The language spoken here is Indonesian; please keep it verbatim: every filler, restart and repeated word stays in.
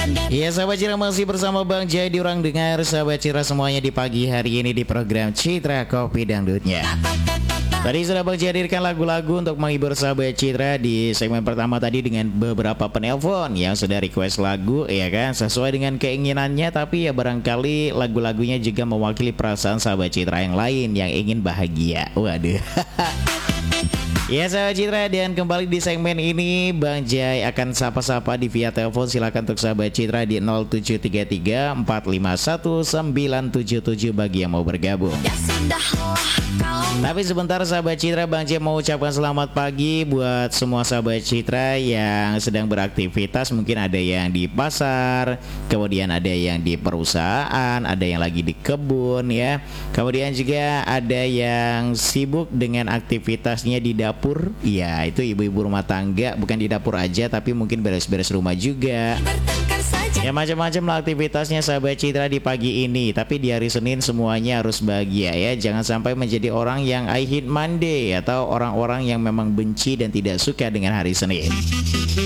Ya sahabat Citra, masih bersama Bang Jai di Orang Dengar sahabat Citra semuanya di pagi hari ini di program Citra Kopi Dangdutnya. Tadi sudah Bang Jai hadirkan lagu-lagu untuk menghibur sahabat Citra di segmen pertama tadi dengan beberapa penelpon yang sudah request lagu ya kan, sesuai dengan keinginannya, tapi ya barangkali lagu-lagunya juga mewakili perasaan sahabat Citra yang lain yang ingin bahagia. Waduh. Ya sahabat Citra, dan kembali di segmen ini Bang Jai akan sapa-sapa di via telepon. Silakan untuk sahabat Citra di nol tujuh tiga tiga empat lima satu sembilan tujuh tujuh bagi yang mau bergabung. Tapi sebentar sahabat Citra, Bang Jai mau ucapkan selamat pagi buat semua sahabat Citra yang sedang beraktivitas. Mungkin ada yang di pasar, kemudian ada yang di perusahaan, ada yang lagi di kebun ya. Kemudian juga ada yang sibuk dengan aktivitasnya di dapur. Iya, itu ibu-ibu rumah tangga, bukan di dapur aja tapi mungkin beres-beres rumah juga. Ya macam-macam lah aktivitasnya sahabat Citra di pagi ini. Tapi di hari Senin semuanya harus bahagia ya. Jangan sampai menjadi orang yang I hate Monday atau orang-orang yang memang benci dan tidak suka dengan hari Senin.